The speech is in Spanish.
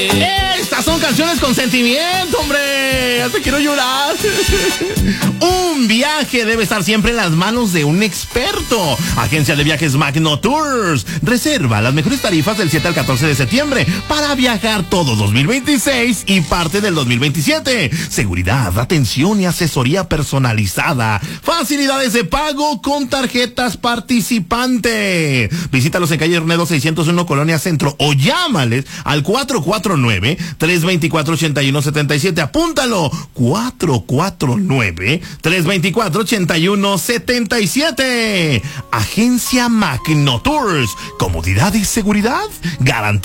Estas son canciones con sentimiento, hombre. Ya te quiero llorar. Un viaje debe estar siempre en las manos de un experto. Agencia de Viajes Magno Tours. Reserva las mejores tarifas del 7 al 14 de septiembre para viajar todo 2026 y parte del 2027. Seguridad, atención y asesoría personalizada. Facilidades de pago con tarjetas participantes. Visítalos en calle Ornedo 601, Colonia Centro, o llámales al 449-324-8177. Apúntalo, 449-324-8177. Agencia Magno Tours. Comodidad y seguridad garantizada.